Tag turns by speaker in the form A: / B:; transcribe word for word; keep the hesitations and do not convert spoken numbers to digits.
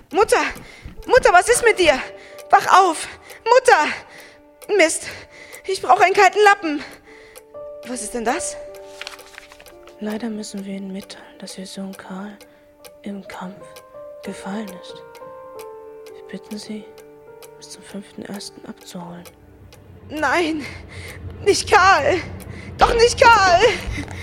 A: Mutter! Mutter, was ist mit dir? Wach auf! Mutter! Mist! Ich brauche einen kalten Lappen. Was ist denn das?
B: Leider müssen wir Ihnen mitteilen, dass Ihr Sohn Karl im Kampf gefallen ist. Wir bitten Sie, bis zum fünften ersten abzuholen.
A: Nein! Nicht Karl! Doch nicht Karl!